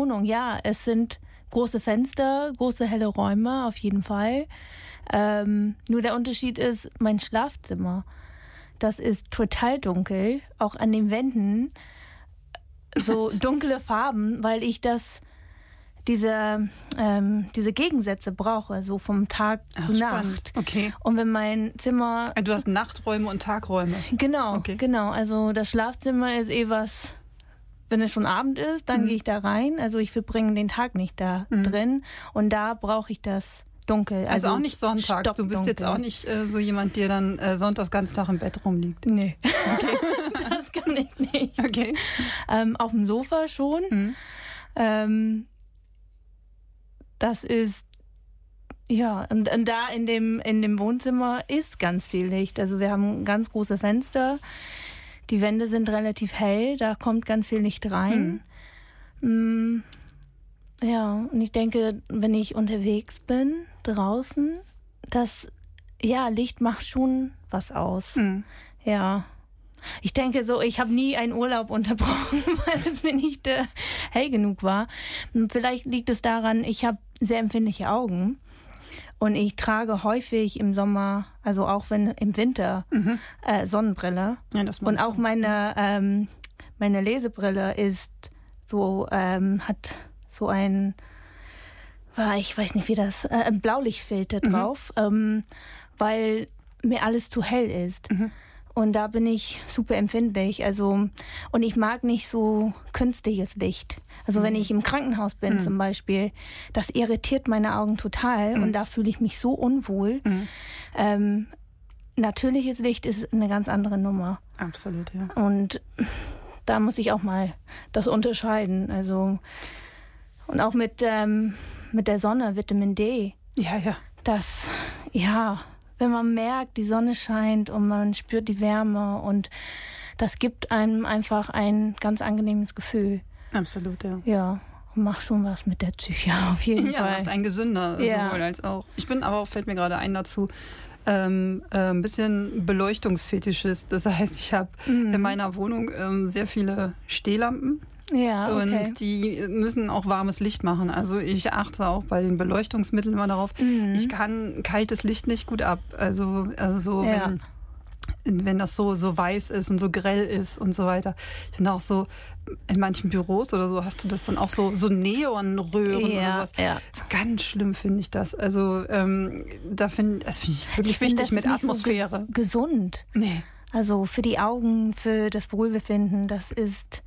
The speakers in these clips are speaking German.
Wohnung, ja, es sind große Fenster, große helle Räume auf jeden Fall. Nur der Unterschied ist mein Schlafzimmer. Das ist total dunkel, auch an den Wänden so dunkle Farben, weil ich diese Gegensätze brauche, so vom Tag zu Nacht. Okay. Und wenn mein Zimmer... Du hast Nachträume und Tagräume. Genau, okay. Genau. Also das Schlafzimmer ist was, wenn es schon Abend ist, dann gehe ich da rein. Also ich verbringe den Tag nicht da drin. Und da brauche ich das dunkel. Also auch nicht sonntags. Du bist jetzt auch nicht so jemand, der dann sonntags ganz Tag im Bett rumliegt. Nee. Okay. Das kann ich nicht. Okay. Auf dem Sofa schon. Das ist, ja, und da in dem Wohnzimmer ist ganz viel Licht. Also wir haben ganz große Fenster. Die Wände sind relativ hell, da kommt ganz viel Licht rein. Ja, und ich denke, wenn ich unterwegs bin, draußen, Licht macht schon was aus. Ja. Ich denke so, ich habe nie einen Urlaub unterbrochen, weil es mir nicht hell genug war. Vielleicht liegt es daran, ich habe sehr empfindliche Augen und ich trage häufig im Sommer, also auch wenn im Winter, Sonnenbrille. Ja, das und auch meine Lesebrille ist so, hat so ein, ich weiß nicht wie das, ein Blaulichtfilter drauf, weil mir alles zu hell ist. Und da bin ich super empfindlich. Also, und ich mag nicht so künstliches Licht. Also wenn ich im Krankenhaus bin zum Beispiel, das irritiert meine Augen total und da fühle ich mich so unwohl. Natürliches Licht ist eine ganz andere Nummer. Absolut, ja. Und da muss ich auch mal das unterscheiden. Also, und auch mit der Sonne, Vitamin D. Ja. Das, wenn man merkt, die Sonne scheint und man spürt die Wärme und das gibt einem einfach ein ganz angenehmes Gefühl. Absolut, ja. Ja, und macht schon was mit der Psyche auf jeden Fall. Ja, macht einen gesünder, sowohl als auch. Ich bin aber auch, fällt mir gerade ein dazu, ein bisschen Beleuchtungsfetischist. Das heißt, ich habe in meiner Wohnung sehr viele Stehlampen. Ja, okay. Und die müssen auch warmes Licht machen. Also ich achte auch bei den Beleuchtungsmitteln immer darauf. Ich kann kaltes Licht nicht gut ab. Also so, wenn das so weiß ist und so grell ist und so weiter. Ich finde auch so, in manchen Büros oder so hast du das dann auch so Neonröhren oder sowas. Ja. Ganz schlimm finde ich das. Also das finde ich wirklich wichtig mit Atmosphäre. So gesund. Nee. Also für die Augen, für das Wohlbefinden, das ist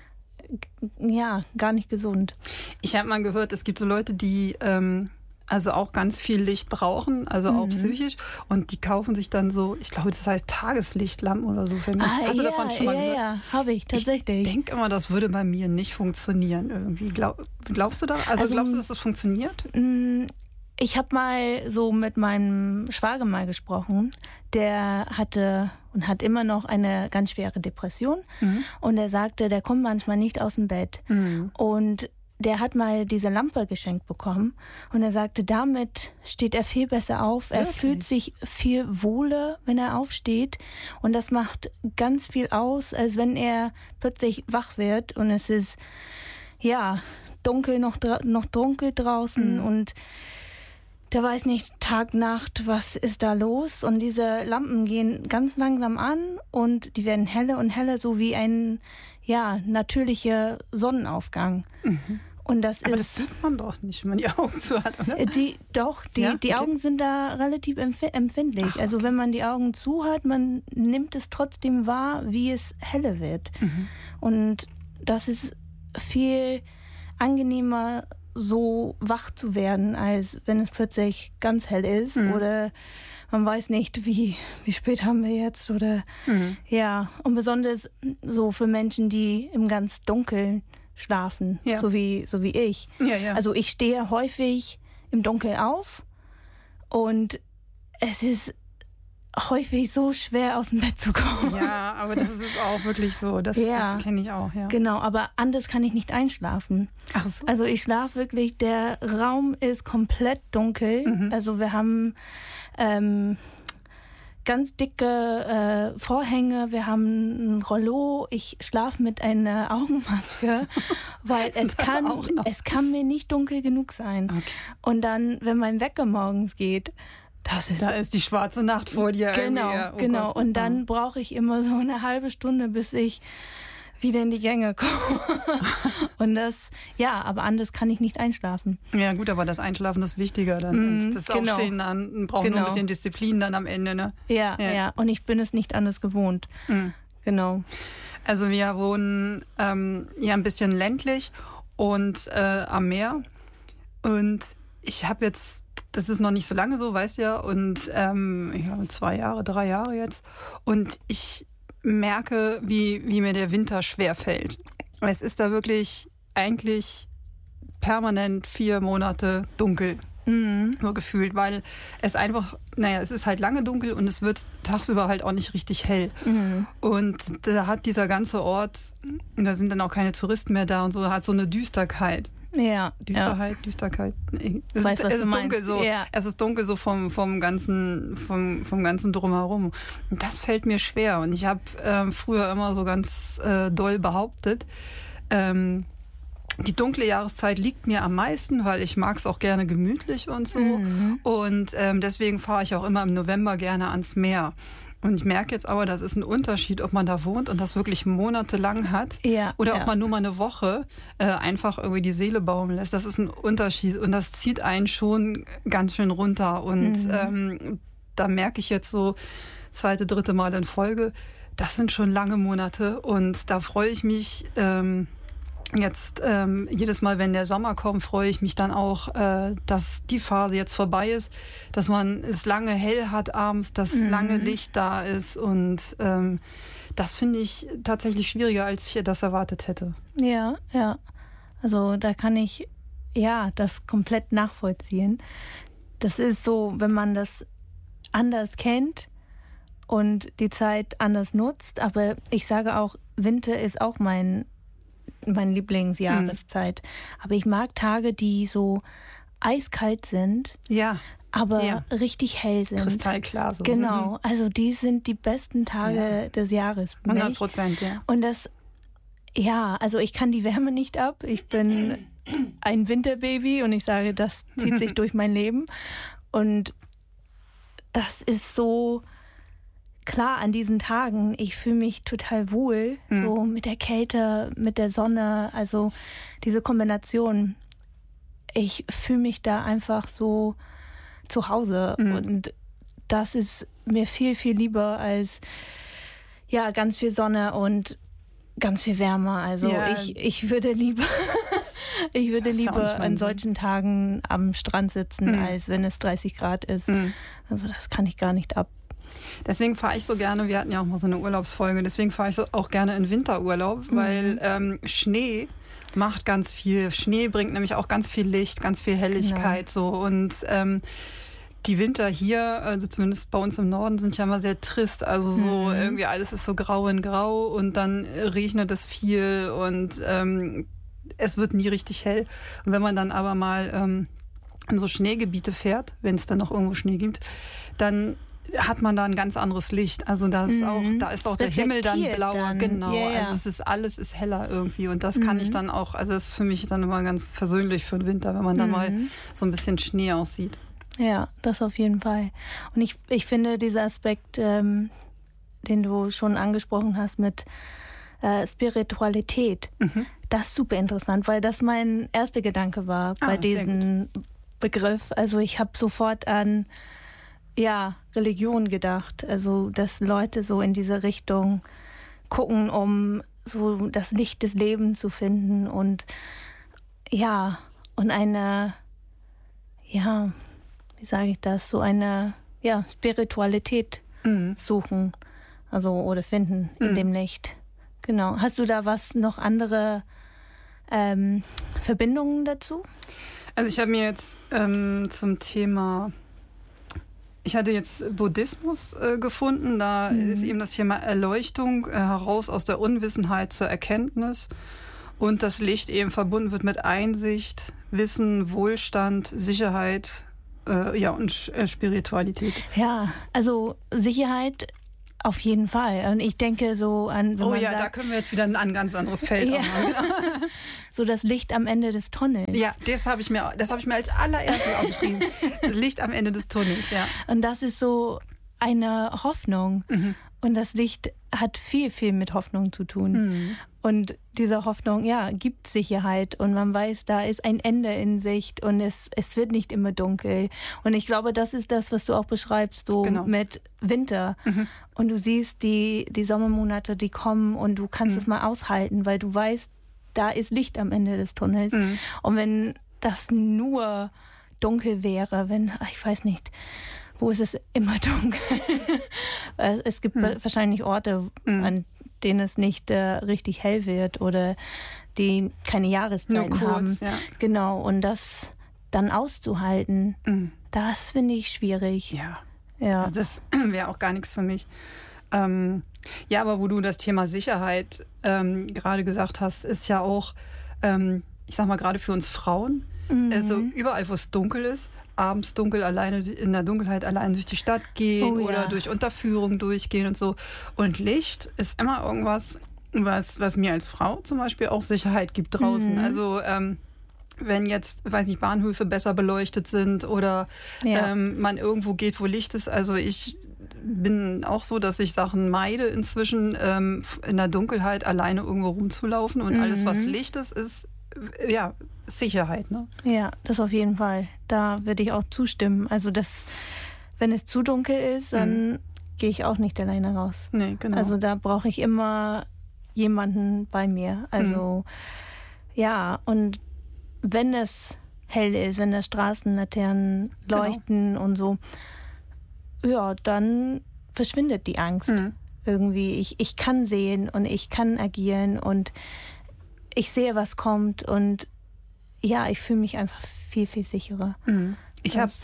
gar nicht gesund. Ich habe mal gehört, es gibt so Leute, die also auch ganz viel Licht brauchen, also auch psychisch, und die kaufen sich dann so, ich glaube, das heißt Tageslichtlampen oder so. Hast du davon schon mal gehört? Ja, habe ich tatsächlich. Ich denke immer, das würde bei mir nicht funktionieren irgendwie. Glaubst du da? Also glaubst du, dass das funktioniert? Ich habe mal so mit meinem Schwager mal gesprochen. Der hatte und hat immer noch eine ganz schwere Depression. Und er sagte, der kommt manchmal nicht aus dem Bett. Und der hat mal diese Lampe geschenkt bekommen. Und er sagte, damit steht er viel besser auf. Wirklich? Er fühlt sich viel wohler, wenn er aufsteht. Und das macht ganz viel aus, als wenn er plötzlich wach wird. Und es ist, dunkel, noch dunkel draußen. Und der weiß nicht Tag, Nacht, was ist da los. Und diese Lampen gehen ganz langsam an und die werden heller und heller, so wie ein natürlicher Sonnenaufgang. Und das das sieht man doch nicht, wenn man die Augen zu hat, oder? Die Augen sind da relativ empfindlich. Ach, okay. Also wenn man die Augen zu hat, man nimmt es trotzdem wahr, wie es heller wird. Und das ist viel angenehmer, so wach zu werden, als wenn es plötzlich ganz hell ist oder man weiß nicht, wie spät haben wir jetzt oder und besonders so für Menschen, die im ganz Dunkeln schlafen, so wie ich. Ja. Also ich stehe häufig im Dunkeln auf und es ist häufig so schwer aus dem Bett zu kommen. Ja, aber das ist auch wirklich so. Das kenne ich auch, ja. Genau, aber anders kann ich nicht einschlafen. Ach so. Also ich schlafe wirklich, der Raum ist komplett dunkel. Also wir haben ganz dicke Vorhänge, wir haben ein Rollo, ich schlafe mit einer Augenmaske, weil es kann mir nicht dunkel genug sein. Okay. Und dann, wenn mein Wecker morgens geht, da ist die schwarze Nacht vor dir. Genau. Gott. Und dann brauche ich immer so eine halbe Stunde, bis ich wieder in die Gänge komme. Und aber anders kann ich nicht einschlafen. Ja gut, aber das Einschlafen ist wichtiger dann. Das Aufstehen dann braucht nur ein bisschen Disziplin dann am Ende. Ne? Ja. Und ich bin es nicht anders gewohnt. Genau. Also wir wohnen hier ein bisschen ländlich und am Meer. Und ich habe jetzt, das ist noch nicht so lange so, weißt du ja, und ich habe 3 Jahre jetzt. Und ich merke, wie mir der Winter schwerfällt. Es ist da wirklich eigentlich permanent 4 Monate dunkel. So gefühlt, weil es einfach, es ist halt lange dunkel und es wird tagsüber halt auch nicht richtig hell. Und da hat dieser ganze Ort, da sind dann auch keine Touristen mehr da und so, hat so eine Düsterkeit. Ja. Düsterkeit. Es ist dunkel so. Ja. Es ist dunkel so vom ganzen Drumherum. Und das fällt mir schwer. Und ich habe früher immer so ganz doll behauptet, die dunkle Jahreszeit liegt mir am meisten, weil ich mag es auch gerne gemütlich und so. Und deswegen fahre ich auch immer im November gerne ans Meer. Und ich merke jetzt aber, das ist ein Unterschied, ob man da wohnt und das wirklich monatelang hat oder ob man nur mal eine Woche einfach irgendwie die Seele baumeln lässt. Das ist ein Unterschied und das zieht einen schon ganz schön runter. Und da merke ich jetzt so 2., 3. Mal in Folge, das sind schon lange Monate und da freue ich mich jetzt jedes Mal, wenn der Sommer kommt, freue ich mich dann auch, dass die Phase jetzt vorbei ist, dass man es lange hell hat abends, dass lange Licht da ist und das finde ich tatsächlich schwieriger, als ich das erwartet hätte. Ja. Also da kann ich das komplett nachvollziehen. Das ist so, wenn man das anders kennt und die Zeit anders nutzt, aber ich sage auch, Winter ist auch meine Lieblingsjahreszeit. Aber ich mag Tage, die so eiskalt sind, aber richtig hell sind. Kristallklar so. Genau, also die sind die besten Tage des Jahres. 100%, ja. Und also ich kann die Wärme nicht ab. Ich bin ein Winterbaby und ich sage, das zieht sich durch mein Leben. Und das ist so... Klar, an diesen Tagen, ich fühle mich total wohl, so mit der Kälte, mit der Sonne, also diese Kombination. Ich fühle mich da einfach so zu Hause und das ist mir viel, viel lieber als ganz viel Sonne und ganz viel Wärme. Also ich würde lieber an solchen Tagen am Strand sitzen, als wenn es 30 Grad ist. Also das kann ich gar nicht ab. Deswegen fahre ich so gerne, wir hatten ja auch mal so eine Urlaubsfolge, deswegen fahre ich so auch gerne in Winterurlaub, weil Schnee macht ganz viel. Schnee bringt nämlich auch ganz viel Licht, ganz viel Helligkeit so und die Winter hier, also zumindest bei uns im Norden, sind ja immer sehr trist. Also so irgendwie alles ist so grau in grau und dann regnet es viel und es wird nie richtig hell. Und wenn man dann aber mal in so Schneegebiete fährt, wenn es dann noch irgendwo Schnee gibt, dann hat man da ein ganz anderes Licht. Also da ist auch der Himmel dann blauer. Genau. Also alles ist heller irgendwie. Und das kann ich dann auch, also das ist für mich dann immer ganz versöhnlich für den Winter, wenn man dann mal so ein bisschen Schnee aussieht. Ja, das auf jeden Fall. Und ich finde dieser Aspekt, den du schon angesprochen hast mit Spiritualität, das ist super interessant, weil das mein erster Gedanke war bei diesem Begriff. Also ich habe sofort an Religion gedacht. Also, dass Leute so in diese Richtung gucken, um so das Licht des Lebens zu finden und eine, wie sage ich das, so eine, Spiritualität suchen, also oder finden in dem Licht. Genau. Hast du da noch andere Verbindungen dazu? Also ich habe mir jetzt zum Thema... Ich hatte jetzt Buddhismus gefunden, da ist eben das Thema Erleuchtung heraus aus der Unwissenheit zur Erkenntnis und das Licht eben verbunden wird mit Einsicht, Wissen, Wohlstand, Sicherheit und Spiritualität. Ja, also Sicherheit auf jeden Fall. Und ich denke so an... Wenn man sagt, da können wir jetzt wieder ein ganz anderes Feld machen. So das Licht am Ende des Tunnels. Ja, das habe ich mir als allererstes aufgeschrieben. Das Licht am Ende des Tunnels, ja. Und das ist so eine Hoffnung. Mhm. Und das Licht hat viel, viel mit Hoffnung zu tun. Mhm. Und diese Hoffnung, gibt Sicherheit. Und man weiß, da ist ein Ende in Sicht. Und es wird nicht immer dunkel. Und ich glaube, das ist das, was du auch beschreibst, so mit Winter. Mhm. Und du siehst die Sommermonate, die kommen. Und du kannst es mal aushalten, weil du weißt, da ist Licht am Ende des Tunnels. Mhm. Und wenn das nur dunkel wäre, ich weiß nicht... Wo ist es immer dunkel? Es gibt wahrscheinlich Orte, an denen es nicht richtig hell wird oder die keine Jahreszeiten haben. Ja. Genau, und das dann auszuhalten, das finde ich schwierig. Ja. Also das wäre auch gar nichts für mich. Aber wo du das Thema Sicherheit gerade gesagt hast, ist ja auch, ich sag mal, gerade für uns Frauen, also überall, wo es dunkel ist, abends dunkel, alleine in der Dunkelheit allein durch die Stadt gehen oder durch Unterführung durchgehen und so. Und Licht ist immer irgendwas, was mir als Frau zum Beispiel auch Sicherheit gibt draußen. Mhm. Also wenn jetzt, Bahnhöfe besser beleuchtet sind oder man irgendwo geht, wo Licht ist. Also ich bin auch so, dass ich Sachen meide inzwischen, in der Dunkelheit alleine irgendwo rumzulaufen. Und alles, was Licht ist Sicherheit, ne? Ja, das auf jeden Fall. Da würde ich auch zustimmen. Also wenn es zu dunkel ist, dann gehe ich auch nicht alleine raus. Nee, genau. Also da brauche ich immer jemanden bei mir. Also und wenn es hell ist, wenn da Straßenlaternen leuchten und so, dann verschwindet die Angst. Irgendwie. Ich kann sehen und ich kann agieren und ich sehe, was kommt und ich fühle mich einfach viel, viel sicherer. Ich habe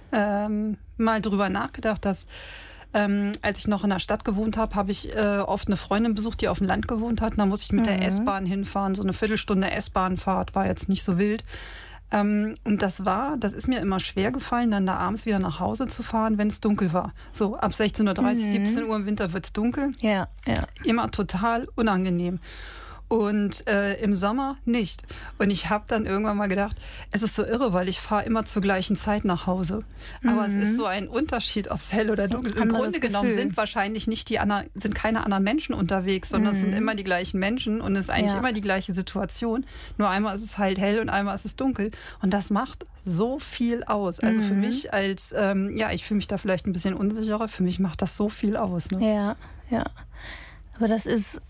mal drüber nachgedacht, dass als ich noch in der Stadt gewohnt habe, habe ich oft eine Freundin besucht, die auf dem Land gewohnt hat. Da musste ich mit der S-Bahn hinfahren. So eine Viertelstunde S-Bahn-Fahrt war jetzt nicht so wild. Und das ist mir immer schwer gefallen, dann da abends wieder nach Hause zu fahren, wenn es dunkel war. So ab 16:30, 17 Uhr im Winter wird es dunkel. Ja. Immer total unangenehm. Und im Sommer nicht. Und ich habe dann irgendwann mal gedacht, es ist so irre, weil ich fahre immer zur gleichen Zeit nach Hause. Aber es ist so ein Unterschied, ob es hell oder dunkel ist. Im Grunde genommen sind wahrscheinlich sind keine anderen Menschen unterwegs, sondern es sind immer die gleichen Menschen und es ist eigentlich immer die gleiche Situation. Nur einmal ist es halt hell und einmal ist es dunkel. Und das macht so viel aus. Also für mich als, ich fühle mich da vielleicht ein bisschen unsicherer, für mich macht das so viel aus. Ne? Ja. Aber das ist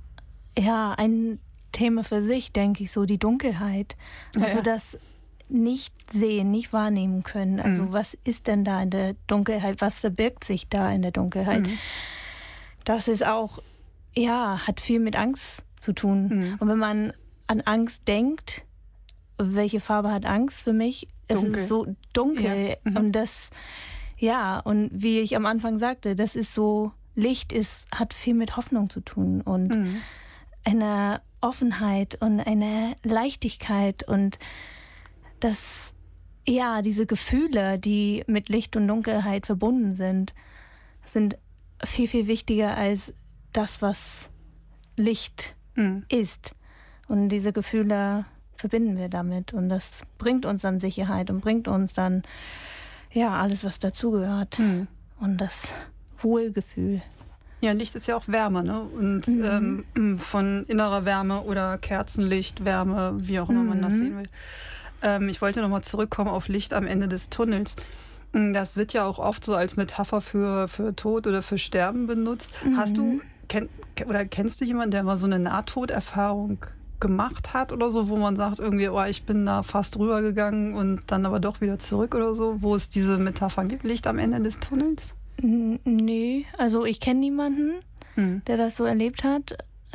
ein Thema für sich, denke ich, so die Dunkelheit. Also das nicht sehen, nicht wahrnehmen können. Also was ist denn da in der Dunkelheit? Was verbirgt sich da in der Dunkelheit? Das ist auch, hat viel mit Angst zu tun. Und wenn man an Angst denkt, welche Farbe hat Angst für mich? Dunkel. Es ist so dunkel. Und das, und wie ich am Anfang sagte, das ist so, Licht hat viel mit Hoffnung zu tun und eine Offenheit und eine Leichtigkeit und das, diese Gefühle, die mit Licht und Dunkelheit verbunden sind viel, viel wichtiger als das, was Licht ist. Und diese Gefühle verbinden wir damit und das bringt uns dann Sicherheit und bringt uns dann, alles, was dazugehört und das Wohlgefühl. Ja, Licht ist ja auch Wärme, ne? Und von innerer Wärme oder Kerzenlicht, Wärme, wie auch immer man das sehen will. Ich wollte nochmal zurückkommen auf Licht am Ende des Tunnels. Das wird ja auch oft so als Metapher für Tod oder für Sterben benutzt. Kennst du jemanden, der mal so eine Nahtoderfahrung gemacht hat oder so, wo man sagt irgendwie, ich bin da fast rübergegangen und dann aber doch wieder zurück oder so, wo es diese Metapher gibt, Licht am Ende des Tunnels? Nee, also ich kenne niemanden, der das so erlebt hat.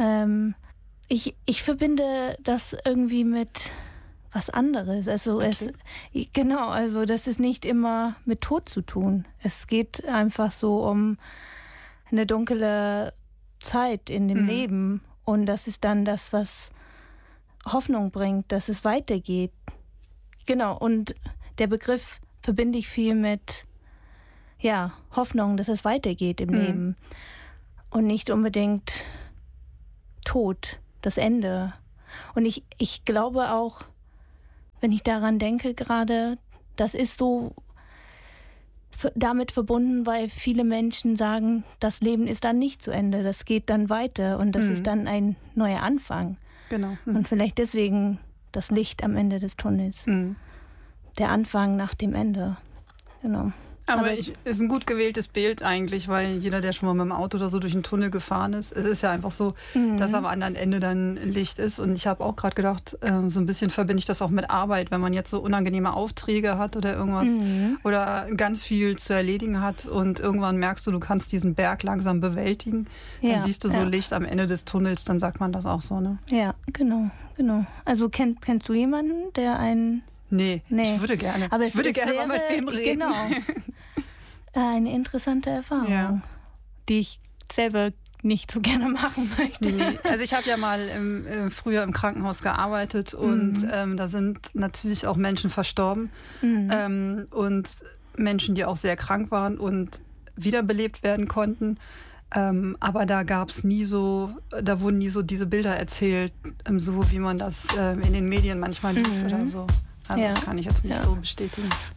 Ich verbinde das irgendwie mit was anderes. Also also das ist nicht immer mit Tod zu tun. Es geht einfach so um eine dunkle Zeit in dem Leben und das ist dann das, was Hoffnung bringt, dass es weitergeht. Genau, und der Begriff verbinde ich viel mit Hoffnung, dass es weitergeht im Leben und nicht unbedingt Tod, das Ende. Und ich glaube auch, wenn ich daran denke gerade, das ist so damit verbunden, weil viele Menschen sagen, das Leben ist dann nicht zu Ende, das geht dann weiter und das ist dann ein neuer Anfang. Genau. Und vielleicht deswegen das Licht am Ende des Tunnels. Der Anfang nach dem Ende. Genau. Aber ist ein gut gewähltes Bild eigentlich, weil jeder, der schon mal mit dem Auto oder so durch einen Tunnel gefahren ist, es ist ja einfach so, dass am anderen Ende dann Licht ist. Und ich habe auch gerade gedacht, so ein bisschen verbinde ich das auch mit Arbeit, wenn man jetzt so unangenehme Aufträge hat oder irgendwas oder ganz viel zu erledigen hat und irgendwann merkst du kannst diesen Berg langsam bewältigen. Dann siehst du so Licht am Ende des Tunnels, dann sagt man das auch so, ne? Ja, genau. Also kennst du jemanden, der einen... Nee, ich würde gerne. Aber ich würde gerne mal mit wem reden. Genau. Eine interessante Erfahrung, die ich selber nicht so gerne machen möchte. Nee. Also ich habe ja mal früher im Krankenhaus gearbeitet und da sind natürlich auch Menschen verstorben und Menschen, die auch sehr krank waren und wiederbelebt werden konnten. Aber da wurden nie so diese Bilder erzählt, so wie man das in den Medien manchmal liest oder so. Also das kann ich jetzt nicht so bestätigen.